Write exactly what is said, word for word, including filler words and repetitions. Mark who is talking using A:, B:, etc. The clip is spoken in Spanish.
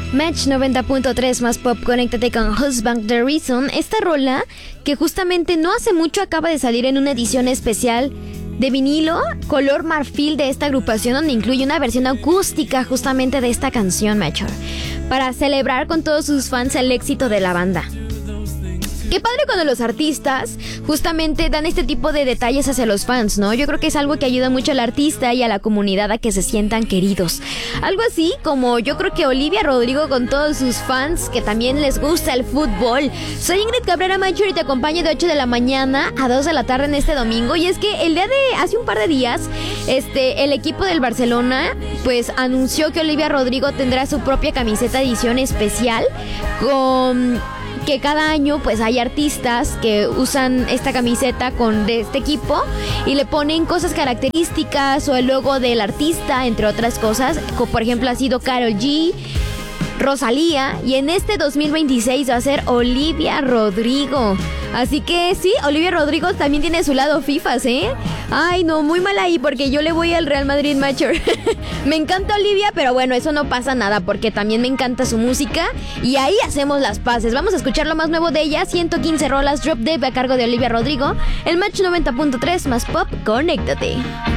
A: Match noventa punto tres más pop, conéctate con Husband The Reason. Esta rola que justamente no hace mucho acaba de salir en una edición especial de vinilo color marfil de esta agrupación, donde incluye una versión acústica justamente de esta canción, Macho, para celebrar con todos sus fans el éxito de la banda. Qué padre cuando los artistas justamente dan este tipo de detalles hacia los fans, ¿no? Yo creo que es algo que ayuda mucho al artista y a la comunidad a que se sientan queridos. Algo así como yo creo que Olivia Rodrigo con todos sus fans que también les gusta el fútbol. Soy Ingrid Cabrera Macho y te acompaño de ocho de la mañana a dos de la tarde en este domingo. Y es que el día de hace un par de días, este, el equipo del Barcelona pues anunció que Olivia Rodrigo tendrá su propia camiseta edición especial con... que cada año pues hay artistas que usan esta camiseta con de este equipo y le ponen cosas características o el logo del artista, entre otras cosas, como por ejemplo ha sido Karol G, Rosalía, y en este dos mil veintiséis va a ser Olivia Rodrigo. Así que sí, Olivia Rodrigo también tiene su lado fifas, ¿eh? Ay, no, muy mal ahí porque yo le voy al Real Madrid, Macho. Me encanta Olivia, pero bueno, eso no pasa nada porque también me encanta su música y ahí hacemos las paces. Vamos a escuchar lo más nuevo de ella, ciento quince rolas, Drop Dead a cargo de Olivia Rodrigo. El Match noventa punto tres más pop, conéctate.